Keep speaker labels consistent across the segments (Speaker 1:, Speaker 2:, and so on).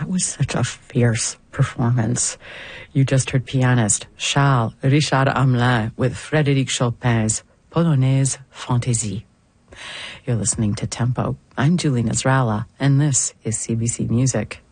Speaker 1: That was such a fierce performance. You just heard pianist Charles Richard Hamelin with Frédéric Chopin's Polonaise Fantaisie. You're listening to Tempo. I'm Julie Nasrallah, and this is CBC Music.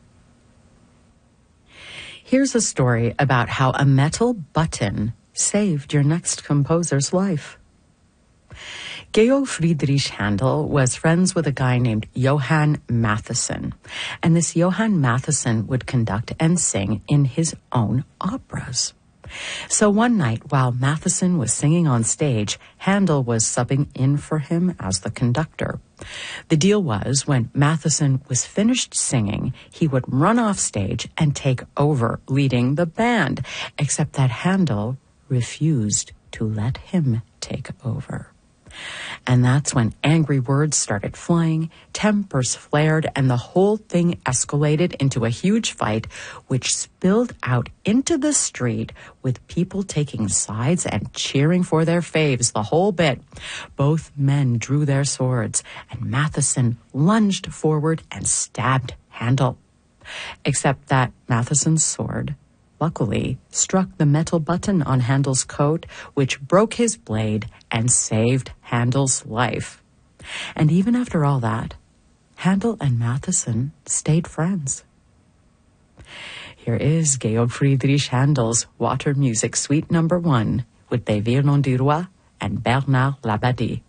Speaker 1: Here's a story about how a metal button saved your next composer's life. Georg Friedrich Handel was friends with a guy named Johann Mattheson, and this Johann Mattheson would conduct and sing in his own operas. So one night, while Mattheson was singing on stage, Handel was subbing in for him as the conductor. The deal was, when Mattheson was finished singing, he would run off stage and take over leading the band, except that Handel refused to let him take over. And that's when angry words started flying, tempers flared, and the whole thing escalated into a huge fight, which spilled out into the street with people taking sides and cheering for their faves the whole bit. Both men drew their swords, and Mattheson lunged forward and stabbed Handel. Except that Matheson's sword, luckily, struck the metal button on Handel's coat, which broke his blade and saved Handel's life. And even after all that, Handel and Mattheson stayed friends. Here is Georg Friedrich Handel's Water Music Suite No. 1 with Des Violons du Roi and Bernard Labadie.